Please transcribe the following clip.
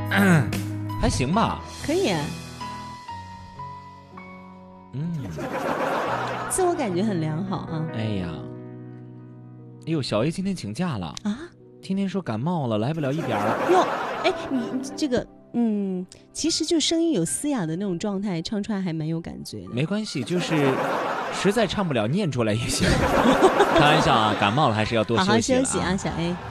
还行吧。 可以啊。自我感觉很良好啊。 哎呀，哎呦，小 A 今天请假了啊， 天天说感冒了，来不了一点儿。 哟，哎，你这个，其实就声音有嘶哑的那种状态，唱出来还蛮有感觉的。 没关系，就是实在唱不了，念出来也行。开玩笑啊，感冒了还是要多好好休息了休息啊，小 A。